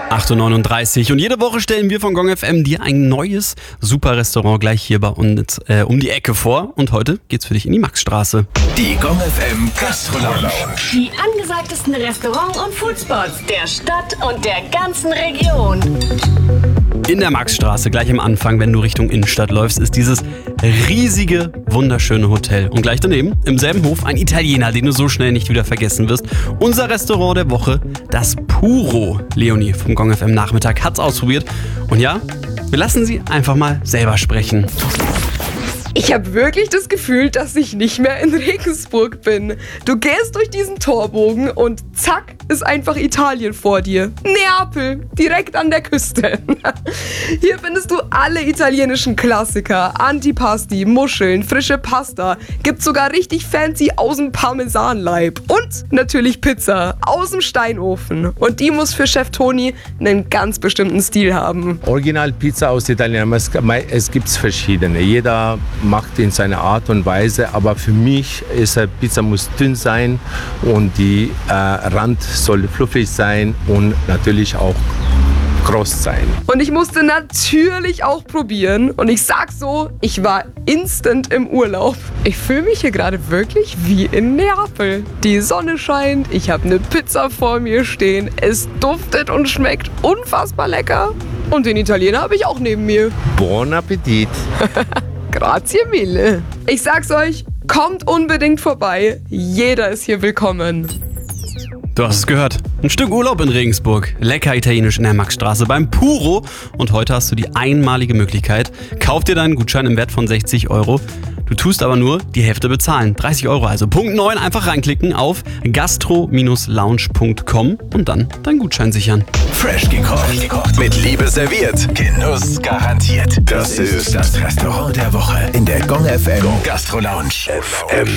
8:39 Uhr und jede Woche stellen wir von Gong FM dir ein neues super Restaurant gleich hier bei uns um die Ecke vor. Und heute geht's für dich in die Maxstraße. Die Gong FM Gastro-Lounge. Die angesagtesten Restaurants und Foodspots der Stadt und der ganzen Region. In der Maxstraße, gleich am Anfang, wenn du Richtung Innenstadt läufst, ist dieses riesige, wunderschöne Hotel. Und gleich daneben, im selben Hof, ein Italiener, den du so schnell nicht wieder vergessen wirst. Unser Restaurant der Woche, das Puro. Leonie vom Gong FM Nachmittag hat's ausprobiert. Und ja, wir lassen sie einfach mal selber sprechen. Ich habe wirklich das Gefühl, dass ich nicht mehr in Regensburg bin. Du gehst durch diesen Torbogen und zack, ist einfach Italien vor dir. Neapel, direkt an der Küste. Hier findest du alle italienischen Klassiker. Antipasti, Muscheln, frische Pasta. Gibt sogar richtig fancy aus dem Parmesanleib. Und natürlich Pizza aus dem Steinofen. Und die muss für Chef Toni einen ganz bestimmten Stil haben. Original Pizza aus Italien, es gibt verschiedene. Jeder macht in seiner Art und Weise, aber für mich ist Pizza muss dünn sein und die Rand soll fluffig sein und natürlich auch groß sein. Und ich musste natürlich auch probieren und ich sag so, ich war instant im Urlaub. Ich fühle mich hier gerade wirklich wie in Neapel. Die Sonne scheint, ich habe eine Pizza vor mir stehen, es duftet und schmeckt unfassbar lecker und den Italiener habe ich auch neben mir. Buon Appetit! Grazie mille. Ich sag's euch, kommt unbedingt vorbei. Jeder ist hier willkommen. Du hast es gehört. Ein Stück Urlaub in Regensburg. Lecker italienisch in der Maxstraße beim Puro. Und heute hast du die einmalige Möglichkeit. Kauf dir deinen Gutschein im Wert von 60 €. Du tust aber nur die Hälfte bezahlen. 30 € also. Punkt 9, einfach reinklicken auf gastro-lounge.com und dann deinen Gutschein sichern. Fresh gekocht. Mit Liebe serviert. Genuss garantiert. Das ist das Restaurant der Woche in der Gong FM Gastro-Lounge. FM.